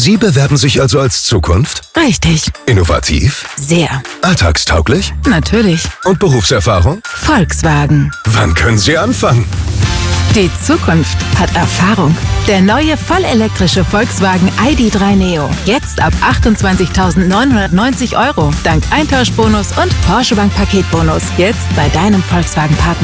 Sie bewerben sich also als Zukunft? Richtig. Innovativ? Sehr. Alltagstauglich? Natürlich. Und Berufserfahrung? Volkswagen. Wann können Sie anfangen? Die Zukunft hat Erfahrung. Der neue vollelektrische Volkswagen ID.3 Neo. Jetzt ab 28.990 €. Dank Eintauschbonus und Porsche Bank Paketbonus. Jetzt bei deinem Volkswagen-Partner.